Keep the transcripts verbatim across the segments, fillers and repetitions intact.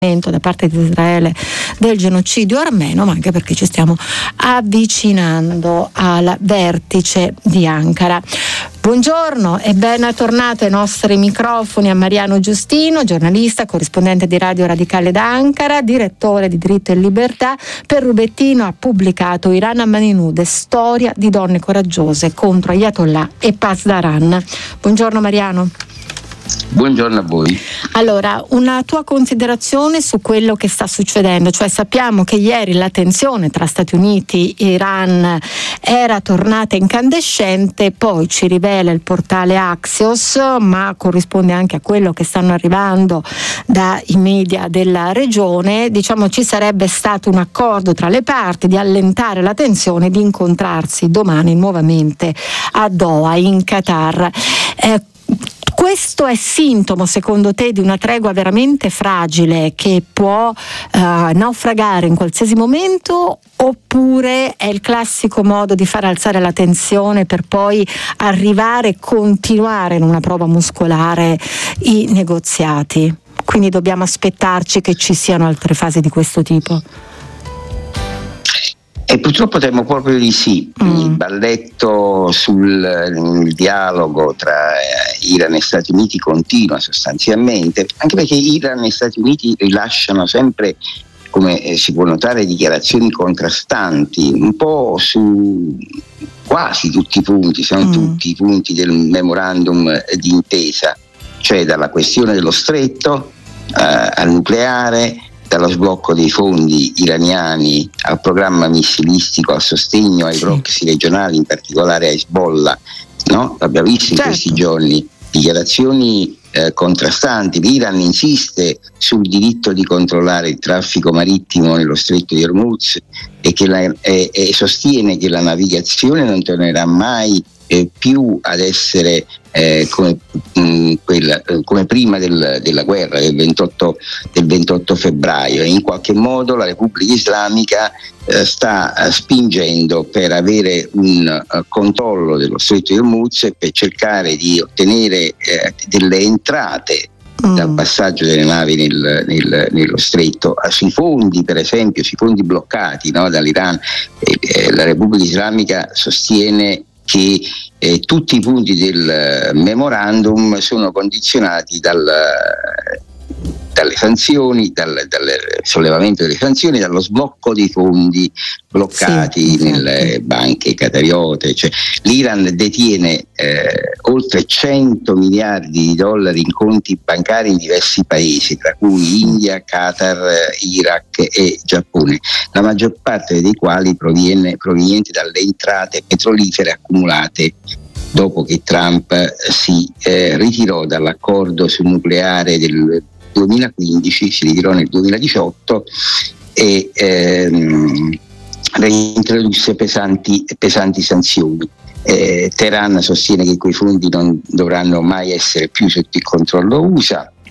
da parte di Israele del genocidio armeno, ma anche perché ci stiamo avvicinando al vertice di Ankara. Buongiorno e ben tornato ai nostri microfoni a Mariano Giustino, giornalista, corrispondente di Radio Radicale d'Ankara, direttore di Diritto e Libertà. Per Rubettino ha pubblicato Iran a mani nude, storia di donne coraggiose contro Ayatollah e Pasdaran. Buongiorno Mariano. Buongiorno a voi. Allora, una tua considerazione su quello che sta succedendo, cioè sappiamo che ieri la tensione tra Stati Uniti e Iran era tornata incandescente, poi ci rivela il portale Axios, ma corrisponde anche a quello che stanno arrivando dai media della regione, diciamo ci sarebbe stato un accordo tra le parti di allentare la tensione, di incontrarsi domani nuovamente a Doha in Qatar. Eh, Questo è sintomo, secondo te, di una tregua veramente fragile che può eh, naufragare in qualsiasi momento, oppure è il classico modo di far alzare la tensione per poi arrivare e continuare in una prova muscolare i negoziati? Quindi dobbiamo aspettarci che ci siano altre fasi di questo tipo? E purtroppo temo proprio di sì. Mm. Il balletto sul il dialogo tra Iran e Stati Uniti continua sostanzialmente, anche perché Iran e Stati Uniti rilasciano sempre, come si può notare, dichiarazioni contrastanti, un po' su quasi tutti i punti, se non mm. tutti i punti del memorandum d'intesa, cioè dalla questione dello stretto eh, al nucleare, dallo sblocco dei fondi iraniani al programma missilistico a sostegno ai proxy regionali, in particolare a Hezbollah, no? L'abbiamo visto in certo. questi giorni dichiarazioni eh, contrastanti. L'Iran insiste sul diritto di controllare il traffico marittimo nello stretto di Hormuz e, che la, e, e sostiene che la navigazione non tornerà mai eh, più ad essere eh, come, mh, quella, eh, come prima del, della guerra del ventotto, del ventotto febbraio. E in qualche modo la Repubblica Islamica eh, sta eh, spingendo per avere un uh, controllo dello stretto di Hormuz e per cercare di ottenere eh, delle entrate Mm. dal passaggio delle navi nel, nel, nello stretto. Sui fondi, per esempio, sui fondi bloccati, no, dall'Iran, eh, eh, la Repubblica Islamica sostiene che eh, tutti i punti del memorandum sono condizionati dal, dalle sanzioni, dal, dal sollevamento delle sanzioni, dallo sblocco dei fondi bloccati sì, nelle esatto. banche qatariote. Cioè, l'Iran detiene eh, oltre cento miliardi di dollari in conti bancari in diversi paesi, tra cui India, Qatar, Iraq e Giappone, la maggior parte dei quali proviene, provenienti dalle entrate petrolifere accumulate dopo che Trump si eh, ritirò dall'accordo sul nucleare del duemilaquindici, si ritirò nel duemiladiciotto e ehm, reintrodusse pesanti, pesanti sanzioni. Eh, Teheran sostiene che quei fondi non dovranno mai essere più sotto il controllo U S A.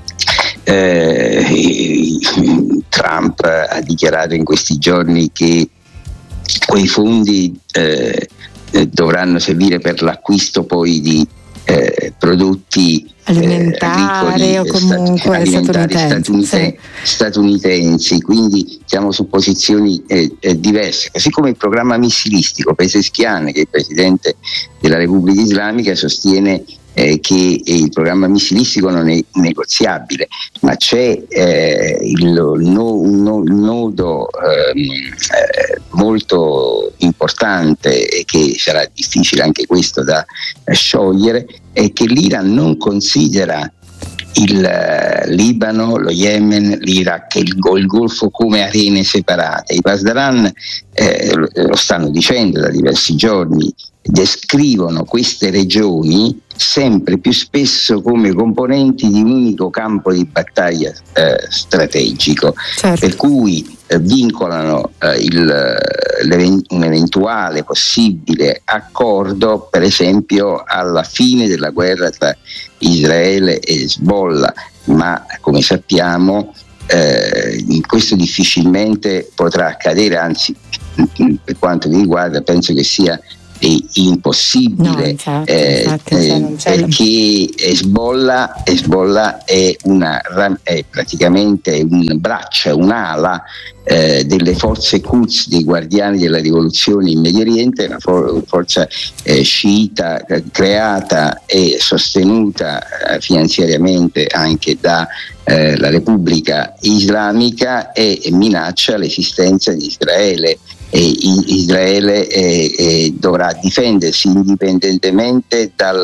Eh, Trump ha dichiarato in questi giorni che quei fondi eh, dovranno servire per l'acquisto poi di eh, prodotti alimentari eh, o comunque alimentari statunitensi, statunitensi, sì. statunitensi, quindi siamo su posizioni eh, eh, diverse, così come il programma missilistico. Pezeshkian, che è il presidente della Repubblica Islamica, sostiene eh, che il programma missilistico non è negoziabile, ma c'è eh, il, no, un no, nodo ehm, eh, molto importante e che sarà difficile anche questo da eh, sciogliere, è che l'Iran non considera il eh, Libano, lo Yemen, l'Iraq e il, il Golfo come arene separate. I Pasdaran eh, lo, lo stanno dicendo da diversi giorni, descrivono queste regioni sempre più spesso come componenti di un unico campo di battaglia eh, strategico, certo. per cui eh, vincolano eh, il, un eventuale possibile accordo, per esempio alla fine della guerra tra Israele e Hezbollah, ma come sappiamo eh, questo difficilmente potrà accadere, anzi per quanto mi riguarda penso che sia è impossibile, no, infatti, eh, infatti, eh, cioè non c'è perché Hezbollah, Hezbollah è, una, è praticamente un braccio, un'ala eh, delle forze Quds, dei guardiani della rivoluzione in Medio Oriente, una for- forza eh, sciita eh, creata e sostenuta eh, finanziariamente anche da eh, la Repubblica Islamica, e, e minaccia l'esistenza di Israele. E Israele eh, eh, dovrà difendersi indipendentemente dal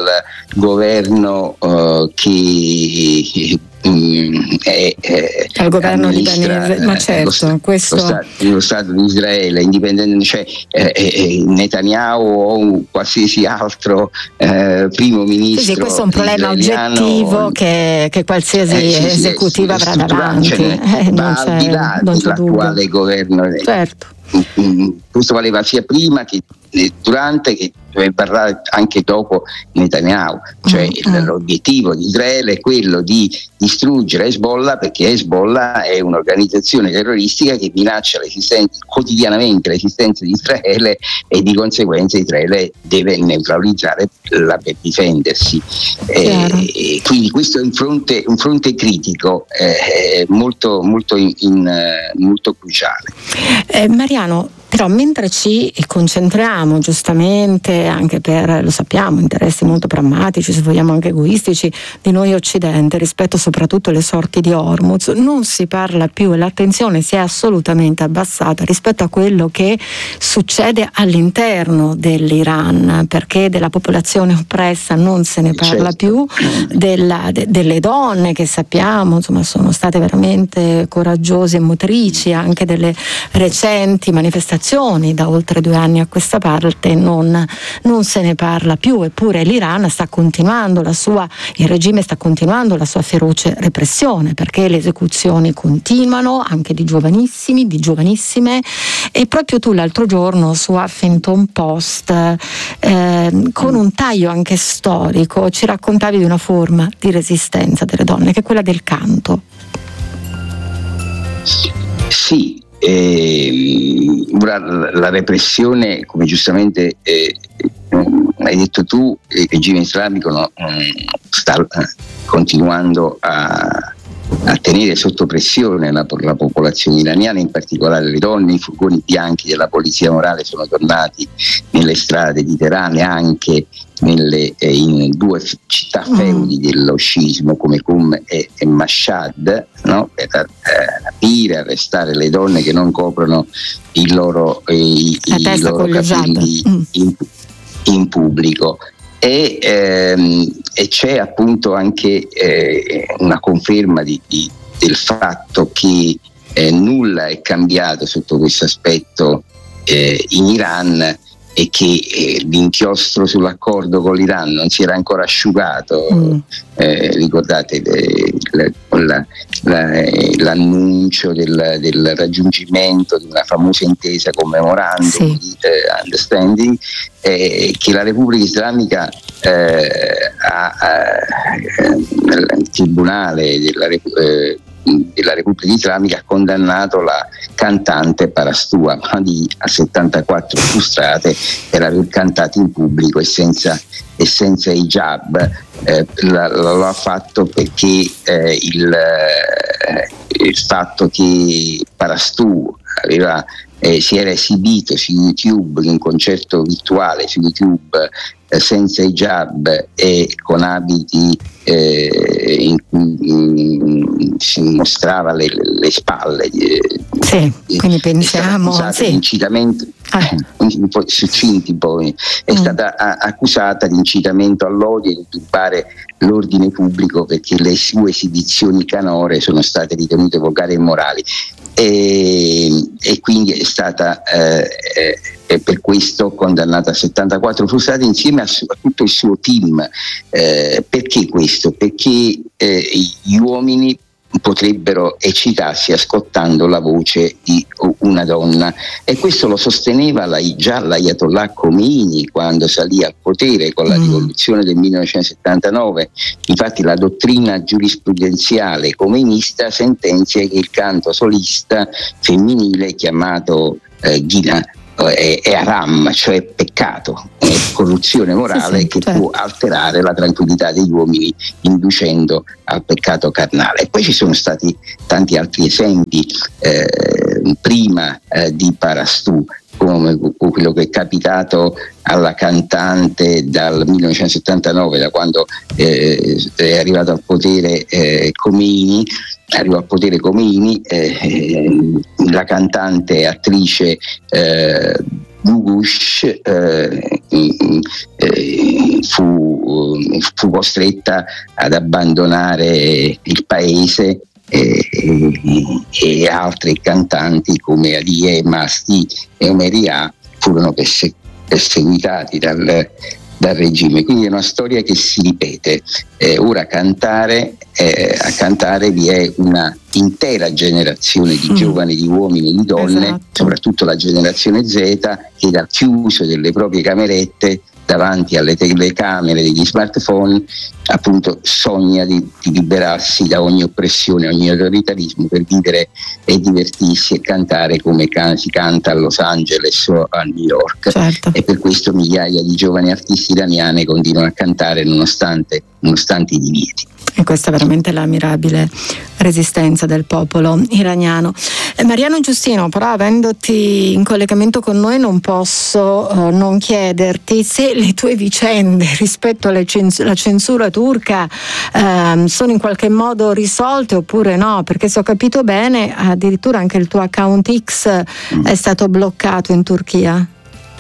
governo eh, che mm, è, è, al governo libanese, ma certo, lo, questo... lo, stato, lo Stato di Israele, indipendente, cioè eh, eh, Netanyahu o qualsiasi altro eh, primo ministro. Sì, sì, questo è un problema israeliano, oggettivo che, che qualsiasi eh, sì, sì, esecutivo avrà davanti. Cioè, eh, va non al c'è, di là non c'è dell'attuale dubbio. governo. Certo. Questo valeva sia prima che durante che verrà anche dopo Netanyahu, cioè mm-hmm. l'obiettivo di Israele è quello di distruggere Hezbollah, perché Hezbollah è un'organizzazione terroristica che minaccia l'esistenza, quotidianamente l'esistenza di Israele, e di conseguenza Israele deve neutralizzare la, per difendersi. Eh, quindi questo è un fronte, un fronte critico eh, molto, molto, in, in, molto cruciale. Eh, Mariano, però mentre ci concentriamo giustamente, anche per, lo sappiamo, interessi molto prammatici, se vogliamo anche egoistici, di noi Occidente rispetto soprattutto alle sorti di Hormuz, non si parla più e l'attenzione si è assolutamente abbassata rispetto a quello che succede all'interno dell'Iran, perché della popolazione oppressa non se ne parla certo. più, della, de, delle donne che sappiamo insomma sono state veramente coraggiose e motrici anche delle recenti manifestazioni da oltre due anni a questa parte, non, non se ne parla più, eppure l'Iran sta continuando la sua, il regime sta continuando la sua feroce repressione, perché le esecuzioni continuano anche di giovanissimi, di giovanissime, e proprio tu l'altro giorno su Huffington Post eh, con un taglio anche storico ci raccontavi di una forma di resistenza delle donne che è quella del canto. Sì. Eh, la, la repressione, come giustamente eh, hai detto tu, il regime islamico no, sta eh, continuando a, a tenere sotto pressione la, la popolazione iraniana, in particolare le donne. I furgoni bianchi della polizia morale sono tornati nelle strade di Teheran e anche nelle, eh, in due città feudi dello sciismo come Qum e, e Mashhad, no? Per eh, rapire, arrestare le donne che non coprono il loro, eh, i, i loro capelli mm. in, in pubblico. E, ehm, e c'è appunto anche eh, una conferma di, di, del fatto che eh, nulla è cambiato sotto questo aspetto eh, in Iran, e che eh, l'inchiostro sull'accordo con l'Iran non si era ancora asciugato. Mm. Eh, ricordate le, le, la, la, l'annuncio del, del raggiungimento di una famosa intesa con memorandum sì. di eh, understanding eh, che la Repubblica Islamica eh, ha, ha, il tribunale della eh, della Repubblica Islamica ha condannato la cantante Parastua Mahdi a settantaquattro frustrate per aver cantato in pubblico e senza, e senza hijab. Eh, lo ha fatto perché eh, il, eh, il fatto che Parastu aveva Eh, si era esibito su YouTube in un concerto virtuale su YouTube eh, senza hijab e con abiti eh, in cui si mostrava le, le spalle. Eh, sì, quindi pensiamo sì. di incitamento ah. un po' succinti poi è mm. stata a, accusata di incitamento all'odio e di turbare l'ordine pubblico perché le sue esibizioni canore sono state ritenute volgari e immorali. E, e quindi è stata eh, eh, per questo condannata a settantaquattro frustrati insieme a, su, a tutto il suo team. Eh, perché questo? Perché eh, gli uomini potrebbero eccitarsi ascoltando la voce di una donna, e questo lo sosteneva la, già l'Ayatollah Khomeini quando salì al potere con la mm. rivoluzione del millenovecentosettantanove. Infatti la dottrina giurisprudenziale khomeinista sentenzia che il canto solista femminile chiamato eh, Ghina è, è haram, cioè peccato, è corruzione morale, sì, sì, che certo. può alterare la tranquillità degli uomini inducendo al peccato carnale. E poi ci sono stati tanti altri esempi eh, prima eh, di Parastu, come quello che è capitato alla cantante dal millenovecentosettantanove, da quando eh, è arrivato al potere eh, Khomeini, arrivò al potere Khomeini, eh, la cantante e attrice eh, Gougoush eh, eh, fu, fu costretta ad abbandonare il paese. E, e, e altri cantanti come Aliye, Masti e Omeria furono perse- perseguitati dal, dal regime. Quindi è una storia che si ripete. Eh, ora cantare, eh, a cantare vi è una intera generazione di mm. giovani, di uomini e di donne, esatto. soprattutto la generazione Z, che dal chiuso delle proprie camerette davanti alle telecamere degli smartphone appunto sogna di, di liberarsi da ogni oppressione, ogni autoritarismo, per vivere e divertirsi e cantare come can- si canta a Los Angeles o a New York. Certo. E per questo migliaia di giovani artisti iraniani continuano a cantare nonostante, nonostante i divieti. E questa è veramente la mirabile resistenza del popolo iraniano. Eh, Mariano Giustino, però avendoti in collegamento con noi non posso uh, non chiederti se le tue vicende rispetto alla cens- censura turca uh, sono in qualche modo risolte oppure no, perché se ho capito bene addirittura anche il tuo account X mm. è stato bloccato in Turchia.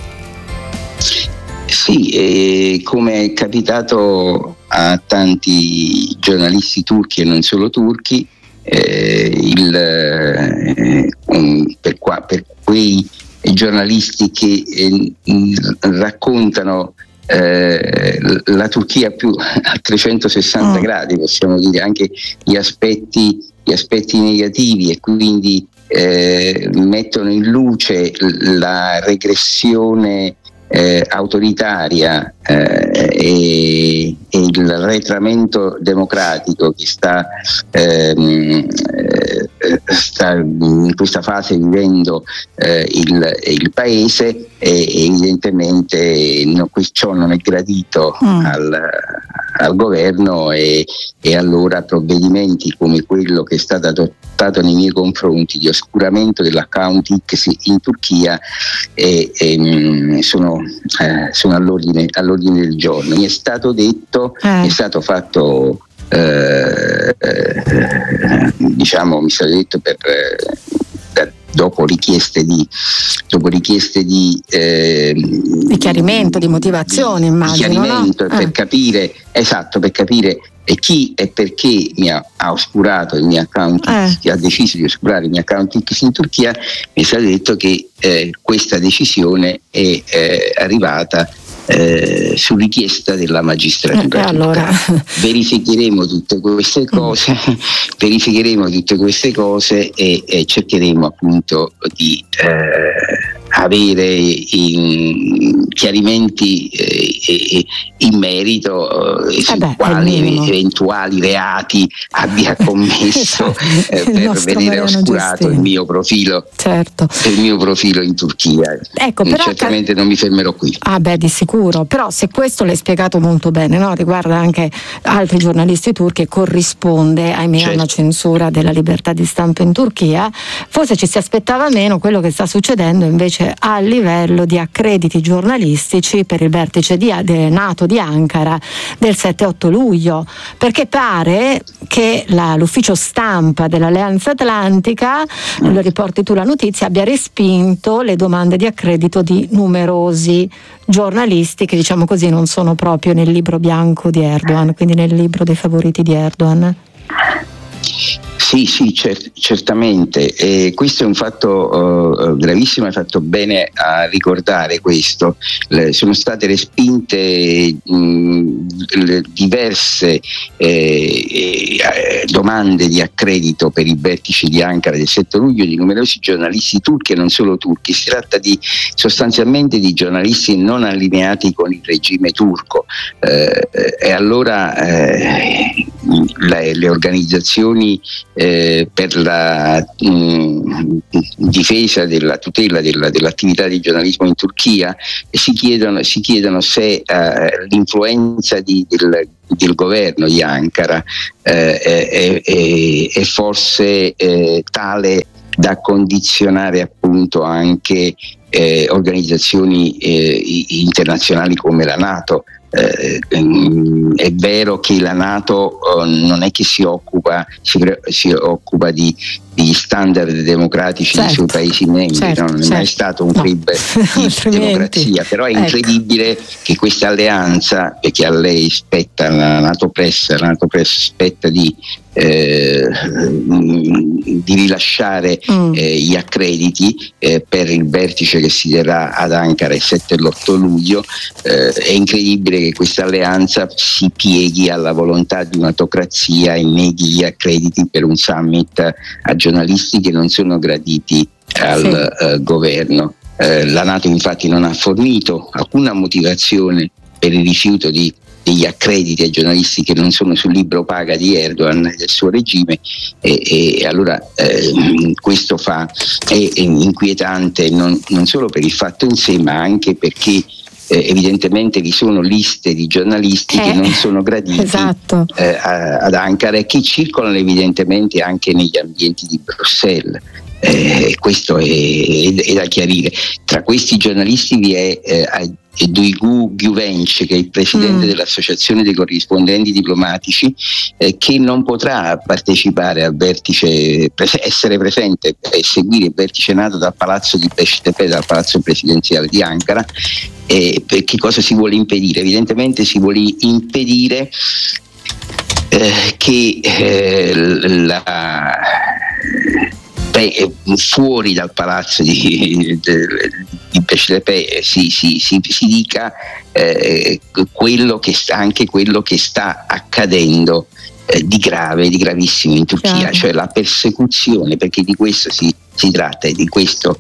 Sì, eh, come è capitato a tanti giornalisti turchi e non solo turchi, eh, il, eh, um, per, qua, per quei giornalisti che eh, raccontano eh, la Turchia più a trecentosessanta oh. gradi, possiamo dire, anche gli aspetti, gli aspetti negativi, e quindi eh, mettono in luce la regressione Eh, autoritaria eh, e, e il retramento democratico che sta, ehm, eh, sta in questa fase vivendo eh, il, il paese, e evidentemente no, ciò non è gradito mm. al, al governo, e, e allora provvedimenti come quello che è stato adottato nei miei confronti di oscuramento dell'account X in Turchia e, e, sono, eh, sono all'ordine, all'ordine del giorno. Mi è stato detto, eh. mi è stato fatto eh, eh, diciamo mi è stato detto per eh, dopo richieste di dopo richieste di, eh, di chiarimento, di motivazione, di, immagino, di chiarimento, no? per eh. capire esatto per capire e chi e perché mi ha, ha oscurato il mio account, eh. chi ha deciso di oscurare il mio account X in Turchia. Mi è stato detto che eh, questa decisione è eh, arrivata Eh, su richiesta della magistratura. Eh, allora. Verificheremo tutte queste cose, verificheremo tutte queste cose e, e cercheremo appunto di eh, avere in chiarimenti eh, in merito eh, su eh beh, quali eventuali reati abbia commesso eh, per venire oscurato il mio profilo, certo. il mio profilo in Turchia. Ecco, però certamente ca- non mi fermerò qui. Ah beh, di sicuro, però se questo l'hai spiegato molto bene, no? Riguarda anche altri giornalisti turchi e corrisponde, ahimè, certo. a una censura della libertà di stampa in Turchia, forse ci si aspettava meno quello che sta succedendo invece a livello di accrediti giornalistici per il vertice di, de, NATO di Ankara del sette otto luglio, perché pare che la, l'ufficio stampa dell'Alleanza Atlantica, mm. lo riporti tu la notizia, abbia respinto le domande di accredito di numerosi giornalisti che, diciamo così, non sono proprio nel libro bianco di Erdogan, quindi nel libro dei favoriti di Erdogan. Sì, sì, cer- certamente. E questo è un fatto uh, gravissimo, hai fatto bene a ricordare questo. Le, sono state respinte mh, le diverse eh, eh, domande di accredito per il vertice di Ankara del sette luglio di numerosi giornalisti turchi e non solo turchi. Si tratta di sostanzialmente di giornalisti non allineati con il regime turco. Eh, e allora eh, le, le organizzazioni eh, per la mh, difesa della tutela della, dell'attività di giornalismo in Turchia si chiedono, si chiedono se eh, l'influenza di, del, del governo di Ankara eh, è, è, è forse eh, tale da condizionare appunto anche eh, organizzazioni eh, internazionali come la NATO. Eh, è vero che la NATO eh, non è che si occupa, si, si occupa di, di standard democratici certo, dei suoi paesi membri, certo, no? non certo. è mai stato un club no. di democrazia, però è ecco. incredibile che questa alleanza, perché a lei spetta, la NATO Press, la NATO Press spetta di Eh, di rilasciare mm. eh, gli accrediti eh, per il vertice che si terrà ad Ankara il sette e l'otto luglio. Eh, è incredibile che questa alleanza si pieghi alla volontà di un'autocrazia e neghi gli accrediti per un summit a giornalisti che non sono graditi al sì. eh, governo. Eh, la NATO infatti non ha fornito alcuna motivazione per il rifiuto di degli accrediti ai giornalisti che non sono sul libro paga di Erdogan e del suo regime e, e allora eh, questo fa è, è inquietante non, non solo per il fatto in sé ma anche perché eh, evidentemente vi sono liste di giornalisti eh, che non sono graditi esatto. eh, a, ad Ankara e che circolano evidentemente anche negli ambienti di Bruxelles. Eh, questo è, è, è da chiarire. Tra questi giornalisti vi è eh, Duygu Güvenç, che è il presidente mm. dell'associazione dei corrispondenti diplomatici, eh, che non potrà partecipare al vertice, pres- essere presente e seguire il vertice NATO dal palazzo di Beştepe, dal palazzo presidenziale di Ankara. Eh, per che cosa si vuole impedire? Evidentemente si vuole impedire eh, che eh, la fuori dal palazzo di, di, di Beştepe si, si, si, si dica eh, quello che sta, anche quello che sta accadendo eh, di grave, di gravissimo in Turchia, Chiaro. Cioè la persecuzione, perché di questo si, si tratta e di questo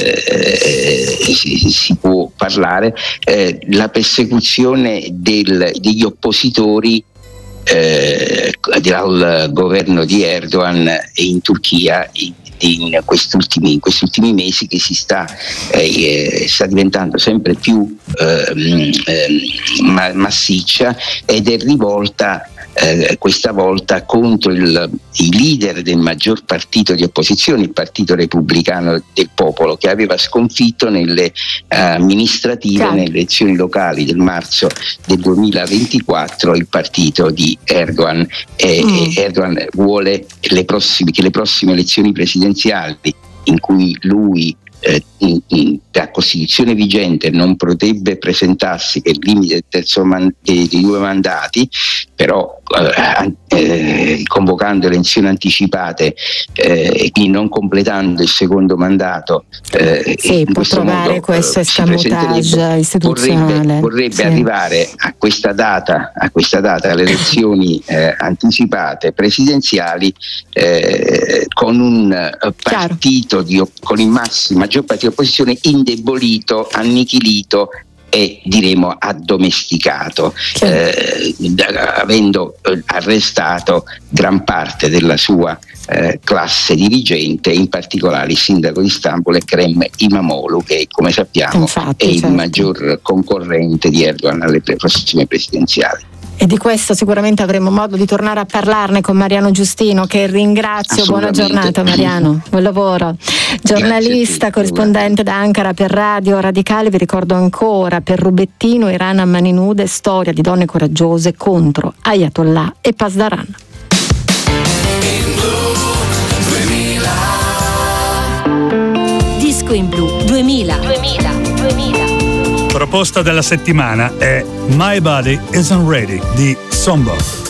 eh, si, si può parlare, eh, la persecuzione del, degli oppositori eh, al governo di Erdogan in Turchia in, in, questi ultimi, in questi ultimi mesi, che si sta, eh, sta diventando sempre più eh, eh, massiccia ed è rivolta eh, questa volta contro il, il leader del maggior partito di opposizione, il Partito Repubblicano del Popolo, che aveva sconfitto nelle uh, amministrative, Chiaro. nelle elezioni locali del marzo del duemilaventiquattro il partito di Erdogan. E, mm. e Erdogan vuole le prossime, che le prossime elezioni presidenziali, in cui lui Eh, in, in, la Costituzione vigente non potrebbe presentarsi, che è il limite del terzo man, dei, dei due mandati, però eh, eh, convocando elezioni anticipate eh, e quindi non completando il secondo mandato, eh, sì, può trovare modo, questo escamotage istituzionale. Vorrebbe, vorrebbe sì. arrivare a questa data, a questa data alle elezioni eh, anticipate presidenziali eh, con un partito di, con il massimo maggior partito di opposizione indebolito, annichilito e diremo addomesticato, eh, avendo eh, arrestato gran parte della sua eh, classe dirigente, in particolare il sindaco di Istanbul Ekrem İmamoğlu, che come sappiamo Infatti, è il certo. maggior concorrente di Erdogan alle prossime presidenziali. E di questo sicuramente avremo modo di tornare a parlarne con Mariano Giustino, che ringrazio. Buona giornata Mariano, buon lavoro. Giornalista, corrispondente da Ankara per Radio Radicale. Vi ricordo ancora, per Rubettino, Iran a mani nude, storia di donne coraggiose contro Ayatollah e Pasdaran. Disco in blu duemila. duemila. duemila. Proposta della settimana è My Body Isn't Ready di Sombo.